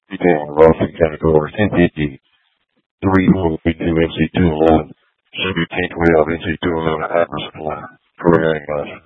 Detailing Ralston County Court, 1050, 342 MC211, Chevy Tankway of MC211, Adverse Supply, Correct, guys.